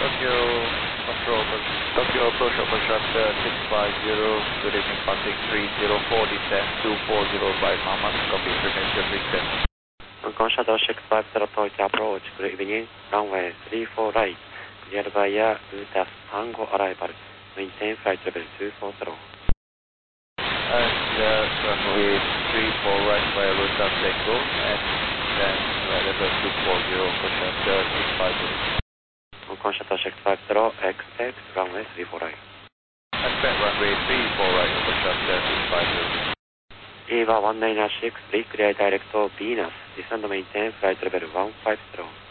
Tokyo approach open chapter 650, good evening, passing 304, descent 2405, Mama, copy, remain safely descent. Hong Shuttle 650 Tokyo approach, good evening, runway 34 right, cleared via Lutas Tango arrival, maintain flight level 240. And runway 34 right via Lutas Tango, and then level 240, Hong Shuttle 650. Hong Shuttle 650, expect runway 34 right. Expect runway 34 right, Hong Shuttle 650. EVA 1906, recreate direct to Venus, descend maintain flight level 150.